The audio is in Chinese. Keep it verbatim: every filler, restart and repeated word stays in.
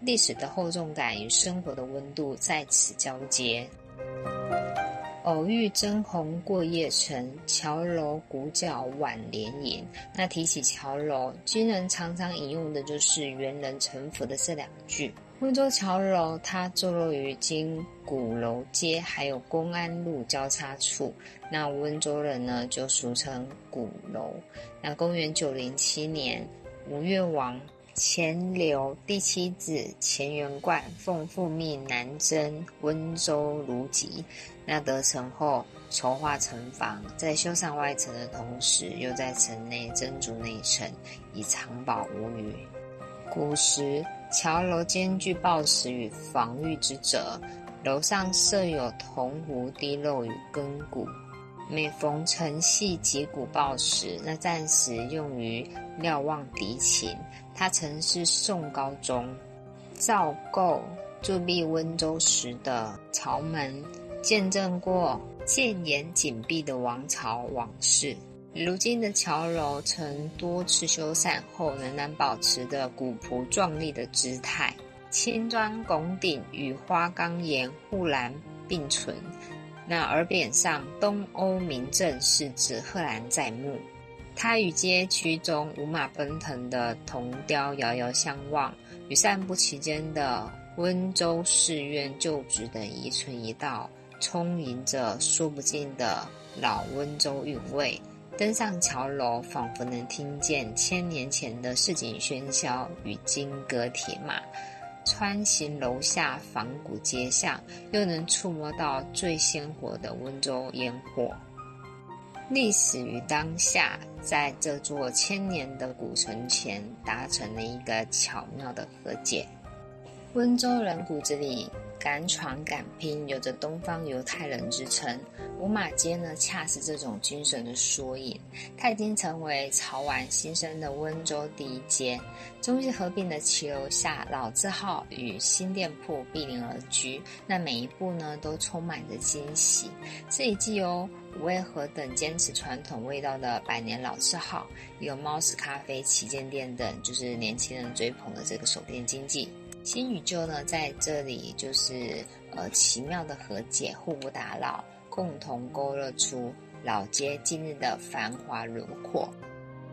历史的厚重感与生活的温度在此交接。偶遇真红过夜城，桥楼鼓角晚连营。那提起桥楼，军人常常引用的就是元人臣服的这两句。温州桥楼它坐落于经鼓楼街还有公安路交叉处，那温州人呢就俗称鼓楼。那公元九零七年，吴越王钱镠第七子钱元贯奉父命南征温州卢集，那得城后筹划城防，在修缮外城的同时，又在城内增筑内城，以藏宝无虞。古时桥楼兼具抱持与防御之责，楼上设有铜壶滴漏与根鼓，每逢城隙击鼓报时，那暂时用于瞭望敌情。它曾是宋高宗赵构筑立温州时的朝门，见证过建严紧闭的王朝往事。如今的桥楼曾多次修缮后，仍然保持着古朴壮丽的姿态，青砖拱顶与花岗岩护栏并存。那耳匾上东欧名镇四字赫然在目，它与街区中五马奔腾的铜雕遥遥相望，与散步其间的温州寺院旧址的一寸一道，充盈着说不尽的老温州韵味。登上桥楼，仿佛能听见千年前的市井喧嚣与金戈铁马，穿行楼下仿古街巷，又能触摸到最鲜活的温州烟火。历史与当下在这座千年的古城前达成了一个巧妙的和解。温州人骨子里敢闯敢拼，有着东方犹太人之称。五马街呢，恰是这种精神的缩影。它已经成为潮玩新生的温州第一街。中日合并的骑楼下，老字号与新店铺毗邻而居，那每一步呢，都充满着惊喜。这里既有五味河等坚持传统味道的百年老字号，也有猫屎咖啡、旗舰店等，就是年轻人追捧的这个手店经济。新与旧呢，在这里就是呃奇妙的和解，互不打扰，共同勾勒出老街今日的繁华轮廓。